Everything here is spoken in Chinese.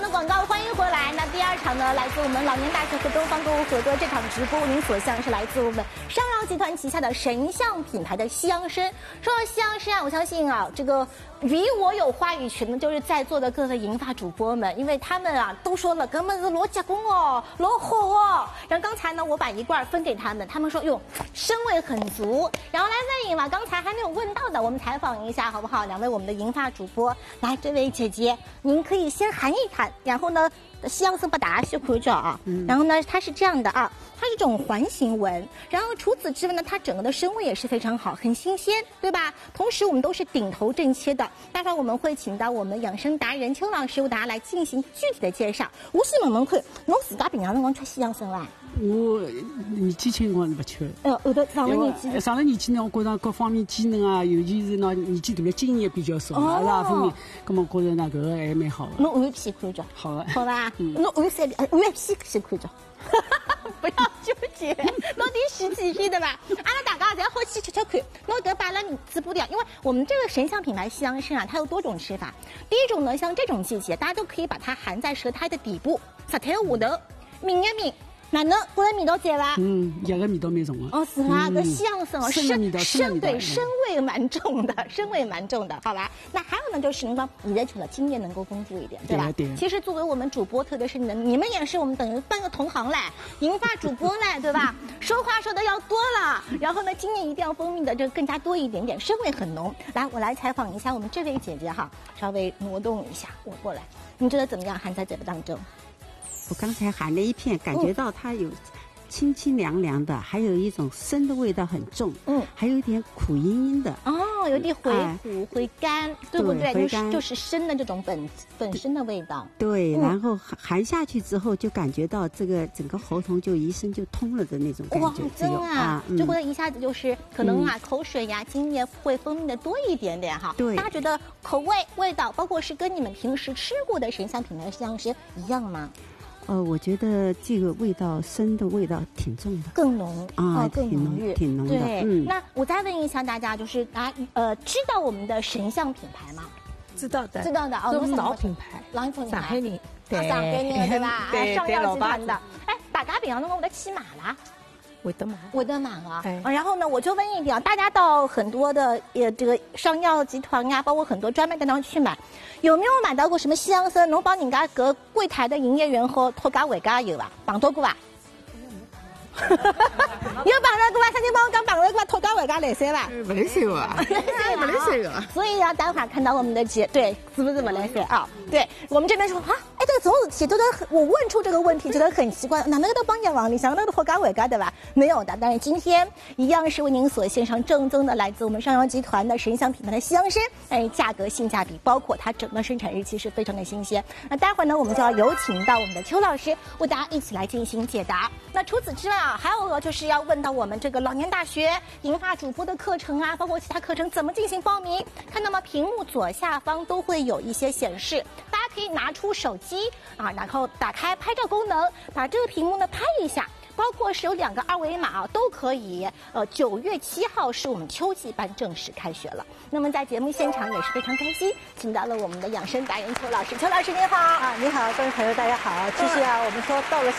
的广告，欢迎回来。那第二场呢，来自我们老年大学和东方购物合作这场直播，您所向是来自我们上药集团旗下的神象品牌的西洋参。说到西洋参啊，我相信啊，这个与我有话语权的就是在座的各位银发主播们，因为他们啊都说了，哥们是罗结棍哦，罗好哦。然后刚才呢，我把一罐分给他们，他们说哟，参味很足。然后来问一嘛，刚才还没有问到的，我们采访一下好不好？两位我们的银发主播，来，这位姐姐，您可以先含一含，然后呢，西洋参不大小看着啊，然后呢，它是这样的啊，它是一种环形纹，然后除此之外呢，它整个的生味也是非常好，很新鲜，对吧？同时我们都是顶头正切的，待会儿我们会请到我们养生达人邱老师为大家来进行具体的介绍。我先问问看，侬自家平常辰光吃西洋参伐？ 我年纪轻光不吃。 后头上了年纪， 上了年纪呢，我觉着各方面机能啊，尤其是呢年纪大了，经验比较少，是吧？方面，那么觉着呢，搿个还蛮好的。 侬按屁看着， 好的， 好吧？侬按三按屁先看着。不要纠结，到底10几岁的吧？阿拉大家侪好去吃吃看。那搿摆辣直播里，因为我们这个神象品牌西洋参啊，它有多种吃法。第一种呢，像这种季节，大家都可以把它含在舌苔的底部，舌苔的下头，抿一抿。哪能觉得味道在伐？ 药的味道蛮重的。 哦，是吗？搿西洋参哦， 参对，参味蛮重的，参味蛮重的，好吧？那还有呢，就是您刚你认成了经验能够丰富一点，对吧？ 对。其实作为我们主播，特别是你们也是我们等于半个同行嘞，银发主播嘞，对吧？说话说的要多了，然后呢，经验一定要丰富的这更加多一点点，参味很浓。来，我来采访一下我们这位姐姐哈，稍微挪动一下，我过来，你觉得怎么样？含在嘴巴当中？ 我刚才含了一片，感觉到它有清清凉凉的，还有一种参的味道很重，还有一点苦阴阴的。 哦，有点回苦、回甘，对不对？就是参的这种本身的味道。 对，然后含下去之后，就感觉到这个整个喉咙就一声就通了的那种感觉。 哇，真啊，就会一下子就是可能啊，口水呀、津液会分泌的多一点点哈。 对， 大家觉得口味、味道，包括是跟你们平时吃过的神象品牌西洋参一样吗？ 我觉得这个味道参的味道挺重的， 更浓啊，更浓郁， 挺浓的。 对，那我再问一下大家，就是知道我们的神象品牌吗？ 知道的， 知道的啊， 我们老品牌，上海人， 对，上海人对吧？ 对， 上药集团的。哎，大家平常辰光会得去买啦？会得买啊。然后呢，我就问一点啊，大家到很多的这个上药集团呀，包括很多专卖店当中去买，有没有买到过什么西洋参？能帮人家搿柜台的营业员和托价回家有伐？碰到过伐？有碰到过伐？他就帮我讲碰到过托价回家来塞伐？ 不来塞个，不来塞个。 所以要待会儿看到我们的对，是不是不来塞啊？对我们这边说啊，哎，这个种事体都我问出这个问题觉得很奇怪，哪能都帮人往里想那个托价回家对吧？没有的，但是今天一样是为您所献上正宗的来自我们上药集团的神象品牌的西洋参，哎，价格性价比，包括它整个生产日期是非常的新鲜。那待会儿呢，我们就要有请到我们的邱老师为大家一起来进行解答。那除此之外啊，还有就是要问到我们这个老年大学银发主播的课程啊，包括其他课程怎么进行报名？看到吗？屏幕左下方都会有一些显示，大家可以拿出手机啊，然后打开拍照功能，把这个屏幕呢拍一下。包括是有2个2维码啊，都可以。9月7号是我们秋季班正式开学了。那么在节目现场也是非常开心，请到了我们的养生达人邱老师。邱老师您好啊， 你好，各位朋友大家好。其实啊，我们说到了